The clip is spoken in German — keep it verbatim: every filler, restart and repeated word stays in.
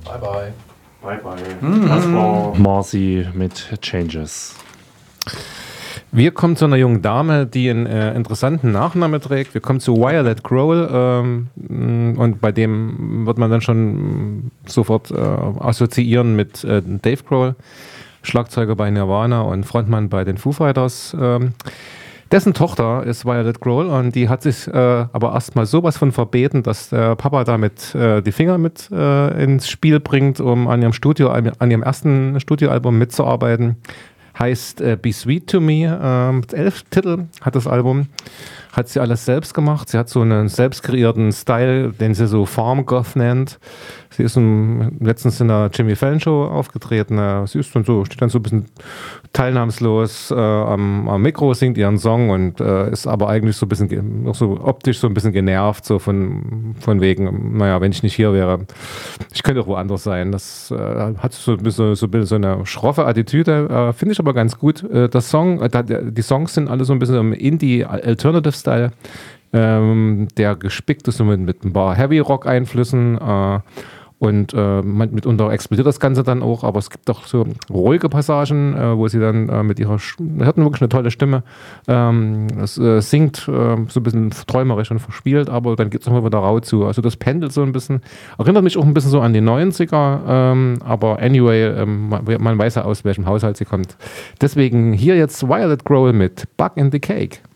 Bye bye. Bye bye. Mhm. Das war Marcy mit Changes. Wir kommen zu einer jungen Dame, die einen äh, interessanten Nachnamen trägt. Wir kommen zu Violet Grohl ähm, und bei dem wird man dann schon sofort äh, assoziieren mit äh, Dave Grohl, Schlagzeuger bei Nirvana und Frontmann bei den Foo Fighters. Ähm, dessen Tochter ist Violet Grohl und die hat sich äh, aber erstmal sowas von verbeten, dass der Papa damit äh, die Finger mit äh, ins Spiel bringt, um an ihrem Studio, an ihrem ersten Studioalbum mitzuarbeiten. Heißt äh, Be Sweet to Me, ähm, elf Titel hat das Album, hat sie alles selbst gemacht. Sie hat so einen selbst kreierten Style, den sie so Farm Goth nennt. Sie ist im, letztens in der Jimmy Fallon Show aufgetreten. Äh, sie ist dann so, steht dann so ein bisschen teilnahmslos äh, am, am Mikro, singt ihren Song und äh, ist aber eigentlich so ein bisschen, noch so optisch so ein bisschen genervt, so von, von wegen, naja, wenn ich nicht hier wäre, ich könnte auch woanders sein. Das äh, hat so ein bisschen so, so eine schroffe Attitüde, äh, finde ich aber ganz gut. Äh, das Song, äh, die Songs sind alle so ein bisschen im Indie-Alternative-Style. Ähm, der gespickt ist so mit, mit ein paar Heavy-Rock-Einflüssen äh, und äh, mitunter explodiert das Ganze dann auch, aber es gibt auch so ruhige Passagen, äh, wo sie dann äh, mit ihrer, Sch- hat wirklich eine tolle Stimme, ähm, es äh, singt äh, so ein bisschen träumerisch und verspielt, aber dann geht es nochmal wieder rau zu. Also das pendelt so ein bisschen, erinnert mich auch ein bisschen so an die neunziger, ähm, aber anyway, ähm, man, man weiß ja aus welchem Haushalt sie kommt. Deswegen hier jetzt Violet Grohl mit Bug in the Cake.